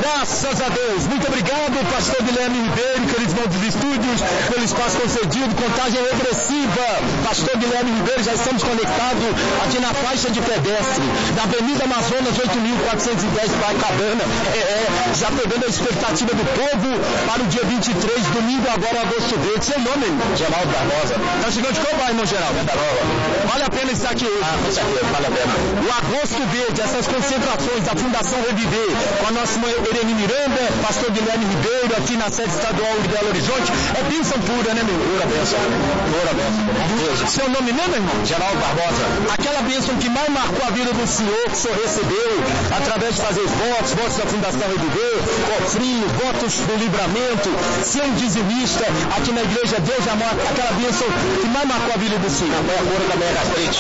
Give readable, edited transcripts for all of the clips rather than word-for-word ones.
Graças a Deus. Muito obrigado, pastor Guilherme Ribeiro, queridos irmãos dos estúdios, pelo espaço concedido. Contagem regressiva. Pastor Guilherme Ribeiro, já estamos conectados aqui na faixa de pedestre, na Avenida Amazonas 8.410, Baicabana. Já pegando a expectativa do povo para o dia 23, domingo, agora, agosto verde. Seu nome? Geraldo Barbosa. Tá chegando de qual bairro, irmão Geraldo? Vale a pena estar aqui hoje. Com certeza, vale a pena. O Agosto Verde, essas concentrações da Fundação Reviver, com a nossa irmã Irene Miranda, pastor Guilherme Ribeiro, aqui na sede estadual de Belo Horizonte, é bênção pura, né, meu? Pura bênção. Pura bênção. Seu nome mesmo, irmão? Geraldo Barbosa. Aquela bênção que mais marcou a vida do senhor, que o senhor recebeu, através de fazer votos da Fundação Reviver, cofrinho, votos do livramento, ser um dizimista, aqui na igreja Deus Amor, aquela bênção que mais marcou a vida do senhor. Foi a cura da minha gastrite.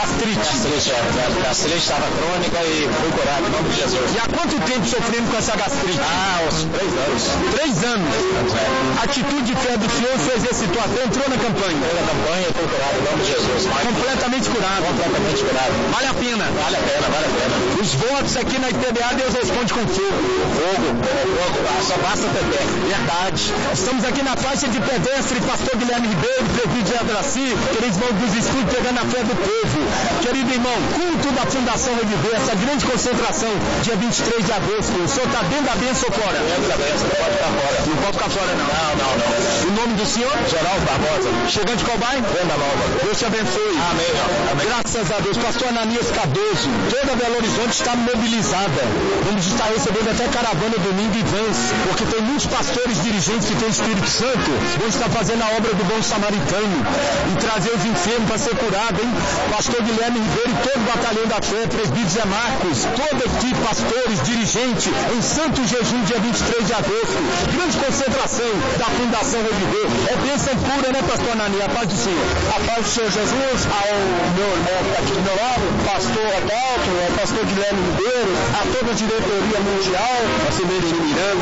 Gastrite estava crônica e fui curado, em nome de Jesus. E há quanto tempo sofrendo com essa gastrite? Uns 3 anos. 3 anos. A atitude de fé do senhor se exercitou até, entrou na campanha. Entrou na campanha e fui curado, em nome de Jesus. Completamente curado. Completamente curado. Vale a pena. Vale a pena, vale a pena. Os votos aqui na ITBA, Deus responde com fogo. Fogo, só basta ter fé. Verdade. Estamos aqui na faixa de pedestre, pastor Guilherme Ribeiro, prefeito de Adraci, queridos irmãos dos estúdios, pegando a fé do povo. Querido irmão, culto da Fundação Reviver, essa grande concentração, dia 23 de agosto. O senhor está dentro da bênção ou fora? Dentro da bênção, não pode ficar fora. Não pode ficar fora, não. Não. O nome do senhor? Geraldo Barbosa. Chegando de qual bairro? Venda Nova. Deus te abençoe. Amém. Graças a Deus. Pastor Ananias Cardoso, toda Belo Horizonte está mobilizada. Vamos estar recebendo até caravana domingo e vans, porque tem muitos pastores dirigentes que têm Espírito Santo. Vão estar fazendo a obra do bom samaritano e trazer os enfermos para ser curados, hein? Pastor Guilherme Ribeiro e todo o batalhão da fé, presbítero Zé Marcos, toda a equipe, pastores, dirigentes, em santo jejum, dia 23 de agosto. Grande concentração da Fundação Reviver. É bênção pura, né, pastor Ananias? A paz do Senhor. A paz do Senhor Jesus, ao meu irmão que está aqui do meu lado, pastor Adalto, ao pastor Guilherme Ribeiro, a toda a diretoria mundial, nossa irmã Miranda,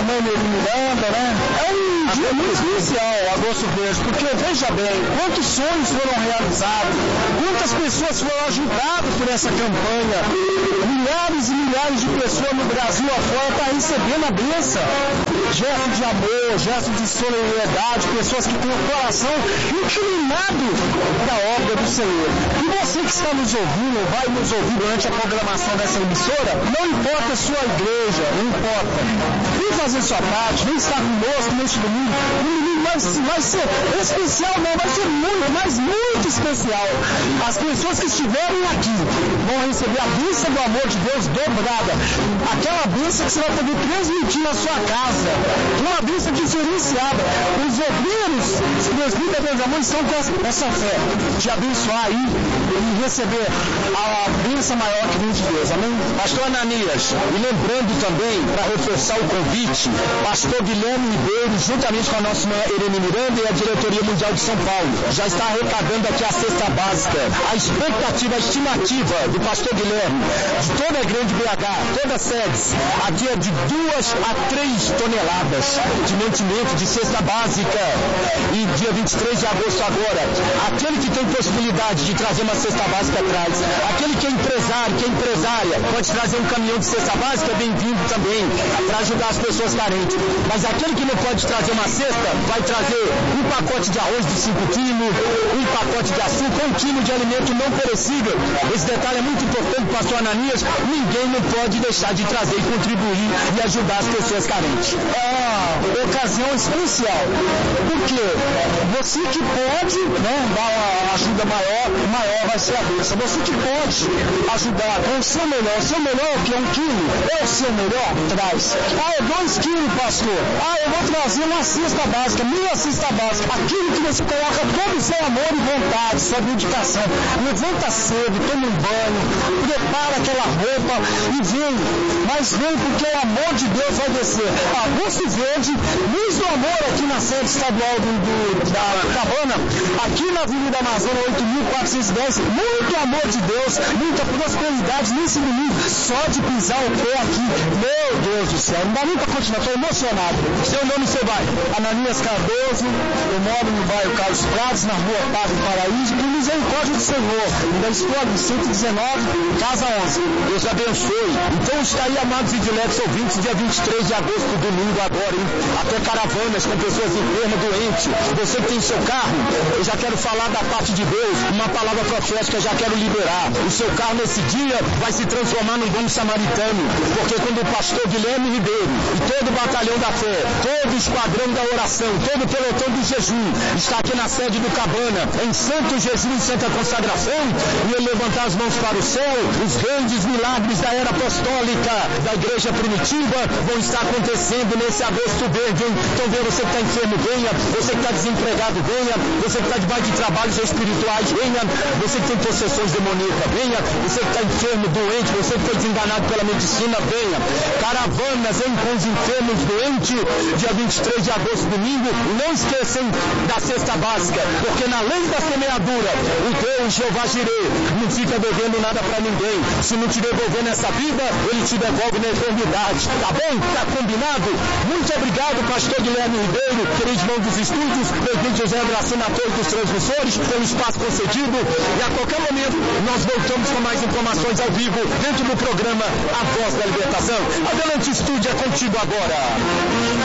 né? É um dia muito especial, Agosto Verde, porque veja bem, quantos sonhos foram realizados, quantas pessoas foram ajudadas por essa campanha, milhares e milhares de pessoas no Brasil afora estão recebendo a bênção, gesto de amor, gesto de solidariedade, pessoas que têm o coração inclinado para a obra do Senhor. E você que está nos ouvindo, vai nos ouvir durante a programação dessa emissora, não importa a sua igreja, não importa. Vem fazer sua parte, vem estar conosco neste domingo. O domingo vai ser especial, não, vai ser muito, mas muito especial. As pessoas que estiverem aqui vão receber a bênção do amor de Deus dobrada. Aquela bênção que você vai poder transmitir na sua casa. Uma bênção diferenciada. Os obreiros, os presbíteros Deus amor, estão com essa fé de abençoar aí e receber a bênção maior que vem de Deus. Amém? Pastor Ananias, e lembrando também, para reforçar o convite, pastor Guilherme Ribeiro, juntamente com a nossa irmã Irene Miranda e a diretoria mundial de São Paulo, já está arrecadando aqui a cesta básica. A expectativa, a estimativa do pastor Guilherme, de toda a grande BH, todas as sedes, aqui é de 2 a 3 toneladas de mantimento, de cesta básica. E dia 23 de agosto agora, aquele que tem possibilidade de trazer uma cesta básica traz. Aquele que é empresário, que é empresária, pode trazer um caminhão de cesta básica, bem-vindo também, para ajudar as pessoas carentes. Mas aquele que não pode trazer uma cesta, vai trazer um pacote de arroz de 5 quilos, um pacote de açúcar, 1 quilo de alimento não perecível. Esse detalhe é muito importante, pastor Ananias. Ninguém não pode deixar de trazer e contribuir e ajudar as pessoas carentes. É uma ocasião especial, porque você que pode, né, dar uma ajuda maior vai ser a bênção. Você que pode ajudar com o seu melhor é o que? 1 quilo? É o seu melhor? Traz. É 2 quilos, pastor. Eu vou trazer uma cesta básica, minha cesta básica. Aquilo que você coloca todo o seu amor e vontade, sua dedicação. Levanta cedo, toma um banho, prepara aquela roupa e vem. Mas vem porque o amor de Deus vai descer. Agosto Verde, mês do amor aqui na sede estadual da Cabana, aqui na Avenida Amazonas 8.410, muito amor de Deus, muita prosperidade nesse domingo, só de pisar o pé aqui, meu Deus do céu, não dá nem pra continuar, estou emocionado. Seu nome e seu bairro? Ananias Cardoso, eu moro no bairro Carlos Prados, na rua Padre Paraíso, por misericórdia do Senhor, ainda estou ali, 119, casa 11. Deus abençoe. Então está aí a amados e diletos ouvintes, dia 23 de agosto, domingo agora, hein? Até caravanas com pessoas enfermas, doentes. Você que tem seu carro, eu já quero falar da parte de Deus, uma palavra profética, já quero liberar. O seu carro nesse dia vai se transformar num bom samaritano, porque quando o pastor Guilherme Ribeiro e todo o batalhão da fé, todo o esquadrão da oração, todo o pelotão do jejum está aqui na sede do Cabana, em santo jejum e santa consagração, e ele levantar as mãos para o céu, os grandes milagres da era apostólica da igreja primitiva vão estar acontecendo nesse agosto verde. Então vê, você que está enfermo, venha. Você que está desempregado, venha. Você que está debaixo de trabalhos espirituais, venha. Você que tem possessões demoníacas, venha. Você que está enfermo, doente, você que foi desenganado pela medicina, venha. Caravanas com os enfermos doentes, dia 23 de agosto, domingo. Não esqueçam da cesta básica, porque na lei da semeadura, o Deus Jeová Jireh não fica devendo nada para ninguém. Se não te devolver nessa vida, ele te devolve na eternidade. Tá bom? Tá combinado? Muito obrigado, pastor Guilherme Ribeiro, querido irmão dos estúdios, presidente José Gracina, ator dos transmissores, pelo espaço concedido. E a qualquer momento, nós voltamos com mais informações ao vivo, dentro do programa A Voz da Libertação. Adelante, estúdio, é contigo agora.